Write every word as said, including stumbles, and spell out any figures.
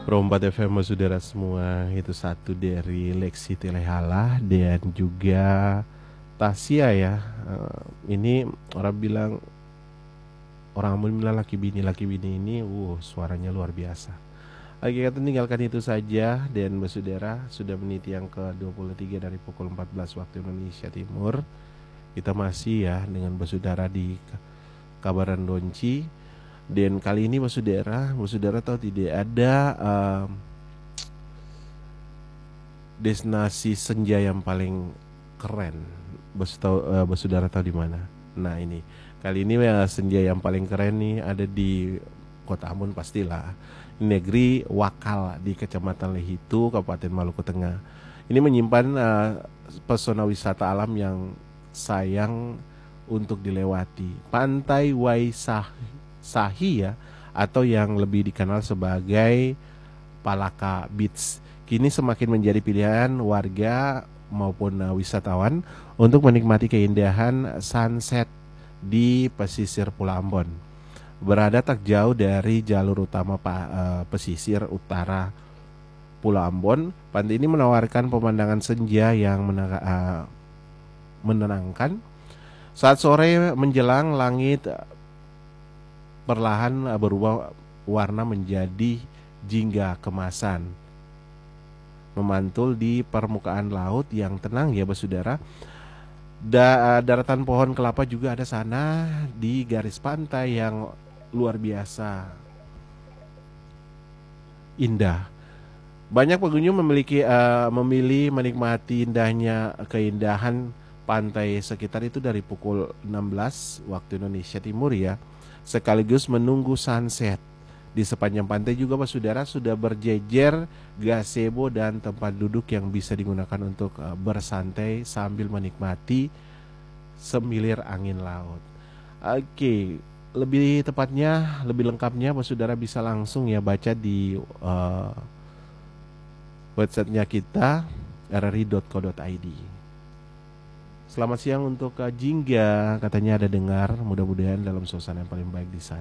Rompat F M saudara semua, itu satu dari Lexi Telehala dan juga Tasya ya. Eh, ini orang bilang orang Ambon bilang laki bini laki bini ini, uh suaranya luar biasa. Oke, kita tinggalkan itu saja dan saudara sudah menit yang ke dua puluh tiga dari pukul empat belas waktu Indonesia Timur. Kita masih ya dengan saudara di Kabaran Donci. Dan kali ini saudara, saudara tahu tidak ada um, destinasi senja yang paling keren. Bos tahu, uh, bos saudara tahu di mana? Nah ini kali ini ya senja yang paling keren nih ada di Kota Ambon pastilah. Negeri Wakal di Kecamatan Lehitu, Kabupaten Maluku Tengah. Ini menyimpan uh, pesona wisata alam yang sayang untuk dilewati. Pantai Waisahi ya, atau yang lebih dikenal sebagai Palaka Beach, kini semakin menjadi pilihan warga maupun uh, wisatawan untuk menikmati keindahan sunset di pesisir Pulau Ambon. Berada tak jauh dari jalur utama uh, pesisir utara Pulau Ambon, pantai ini menawarkan pemandangan senja yang menang- uh, menenangkan. Saat sore menjelang, langit perlahan berubah warna menjadi jingga kemasan, memantul di permukaan laut yang tenang ya saudara. Da, daratan pohon kelapa juga ada sana di garis pantai yang luar biasa indah. Banyak pengunjung memiliki uh, memilih menikmati indahnya keindahan pantai sekitar itu dari pukul enam belas waktu Indonesia Timur ya, sekaligus menunggu sunset. Di sepanjang pantai juga saudara sudah berjejer gazebo dan tempat duduk yang bisa digunakan untuk uh, bersantai sambil menikmati semilir angin laut. Oke, lebih tepatnya, lebih lengkapnya saudara bisa langsung ya baca di uh, websitenya kita r r i dot co dot i d. Selamat siang untuk uh, Jingga, katanya ada dengar, mudah-mudahan dalam suasana yang paling baik di sana.